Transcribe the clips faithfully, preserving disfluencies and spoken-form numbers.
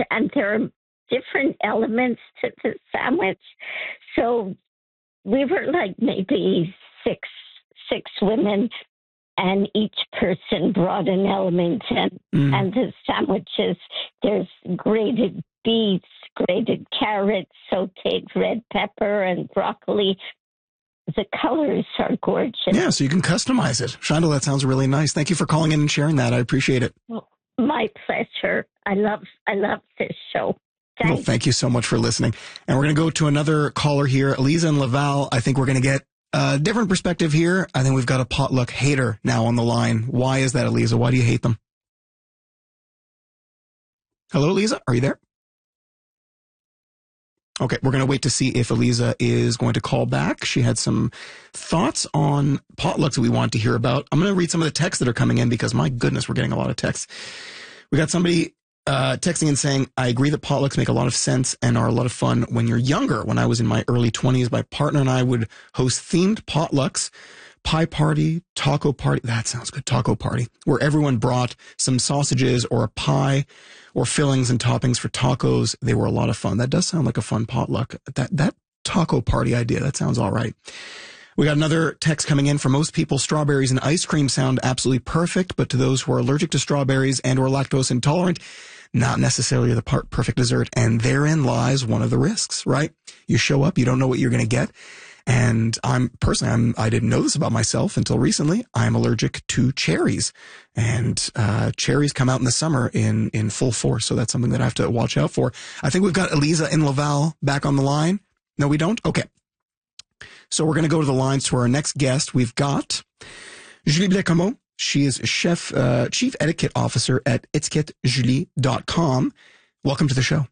and there are different elements to the sandwich. So we were like maybe six six women, and each person brought an element. And, mm. and the sandwiches, there's grated beets, grated carrots, sauteed red pepper, and broccoli. The colors are gorgeous. Yeah, so you can customize it. Shonda, that sounds really nice. Thank you for calling in and sharing that. I appreciate it. Well, my pleasure. I love I love this show. Thanks. Well, thank you so much for listening. And we're going to go to another caller here, Eliza in Laval. I think we're going to get a different perspective here. I think we've got a potluck hater now on the line. Why is that, Eliza? Why do you hate them? Hello, Eliza? Are you there? Okay, we're going to wait to see if Eliza is going to call back. She had some thoughts on potlucks that we want to hear about. I'm going to read some of the texts that are coming in because, my goodness, we're getting a lot of texts. We got somebody uh, texting and saying, I agree that potlucks make a lot of sense and are a lot of fun when you're younger. When I was in my early twenties, my partner and I would host themed potlucks, pie party, taco party. That sounds good. Taco party, where everyone brought some sausages or a pie or fillings and toppings for tacos. They were a lot of fun. That does sound like a fun potluck. That, that taco party idea, that sounds all right. We got another text coming in. For most people, strawberries and ice cream sound absolutely perfect, but to those who are allergic to strawberries and or lactose intolerant, not necessarily the part perfect dessert. And therein lies one of the risks, right? You show up, you don't know what you're going to get. And I'm personally, I'm, I didn't know this about myself until recently. I'm allergic to cherries, and uh, cherries come out in the summer in, in full force. So that's something that I have to watch out for. I think we've got Eliza in Laval back on the line. No, we don't. Okay. So we're going to go to the lines to our next guest. We've got Julie Blais-Comeau. She is chef, uh, chief etiquette officer at etiquette julie dot com. Welcome to the show.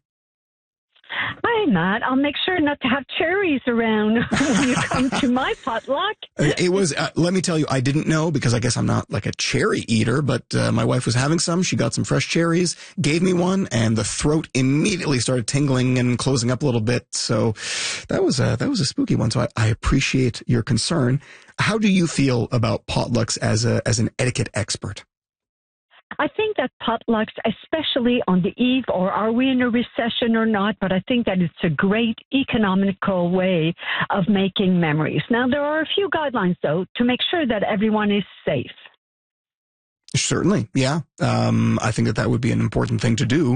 Hi, Matt. I'll make sure not to have cherries around when you come to my potluck. It was, uh, let me tell you, I didn't know because I guess I'm not like a cherry eater, but uh, my wife was having some. She got some fresh cherries, gave me one, and the throat immediately started tingling and closing up a little bit. So that was a, that was a spooky one. So I, I appreciate your concern. How do you feel about potlucks as a, as an etiquette expert? I think that potlucks, especially on the eve, or are we in a recession or not, but I think that it's a great economical way of making memories. Now, there are a few guidelines, though, to make sure that everyone is safe. Certainly, yeah. Um, I think that that would be an important thing to do.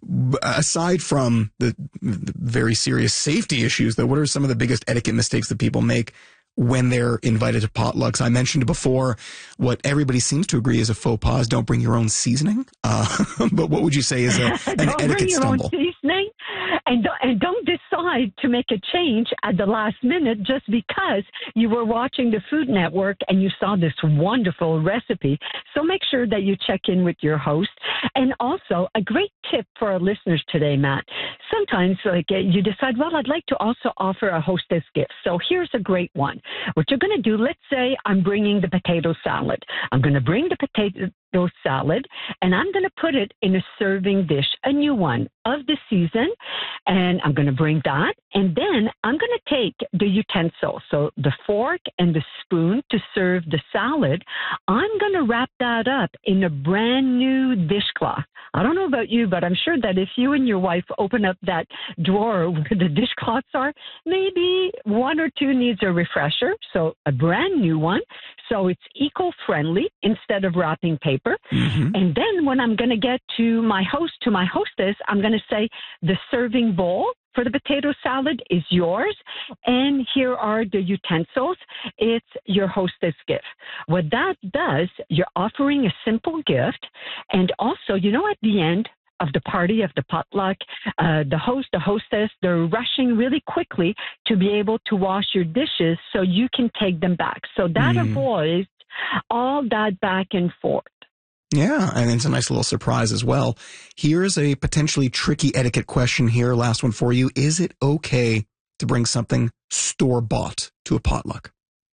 Aside from the, the very serious safety issues, though, what are some of the biggest etiquette mistakes that people make when they're invited to potlucks? I mentioned before what everybody seems to agree is a faux pas. Don't bring your own seasoning. Uh, but what would you say is a, an don't etiquette bring your stumble? Own seasoning, and don't, and don't decide to make a change at the last minute just because you were watching the Food Network and you saw this wonderful recipe. So make sure that you check in with your host. And also, a great tip for our listeners today, Matt. Sometimes, like you decide, well, I'd like to also offer a hostess gift. So here's a great one. What you're going to do, let's say I'm bringing the potato salad. I'm going to bring the potato salad, and I'm going to put it in a serving dish, a new one of the season, and I'm going to bring that, and then I'm going to take the utensil, so the fork and the spoon to serve the salad. I'm going to wrap that up in a brand new dishcloth. I don't know about you, but I'm sure that if you and your wife open up that drawer where the dishcloths are, maybe one or two needs a refresher, so a brand new one, so it's eco-friendly instead of wrapping paper. Mm-hmm. And then when I'm going to get to my host, to my hostess, I'm going to say the serving bowl for the potato salad is yours, and here are the utensils. It's your hostess gift. What that does, you're offering a simple gift, and also, you know, at the end of the party, of the potluck, uh, the host, the hostess, they're rushing really quickly to be able to wash your dishes so you can take them back. So that mm. avoids all that back and forth. Yeah, and it's a nice little surprise as well. Here's a potentially tricky etiquette question here. Last one for you. Is it okay to bring something store-bought to a potluck?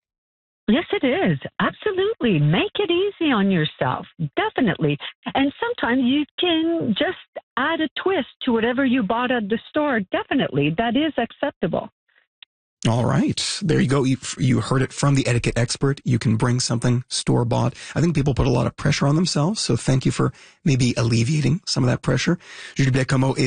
Yes, it is. Absolutely. Make it easy on yourself. Definitely. And sometimes you can just add a twist to whatever you bought at the store. Definitely. That is acceptable. All right. There you go. You, you heard it from the etiquette expert. You can bring something store-bought. I think people put a lot of pressure on themselves, so thank you for maybe alleviating some of that pressure. Julie Blais-Comeau is